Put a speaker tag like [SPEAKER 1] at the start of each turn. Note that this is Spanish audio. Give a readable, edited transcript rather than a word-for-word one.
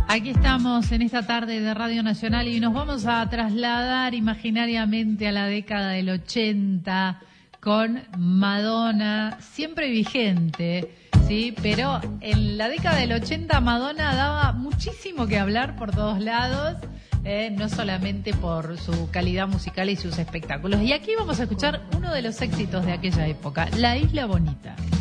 [SPEAKER 1] Aquí estamos en esta tarde de Radio Nacional y nos vamos a trasladar imaginariamente a la década del 80 con Madonna, siempre vigente, ¿sí? Pero en la década del 80 Madonna daba muchísimo que hablar por todos lados, no solamente por su calidad musical y sus espectáculos. Y aquí vamos a escuchar uno de los éxitos de aquella época, La Isla Bonita.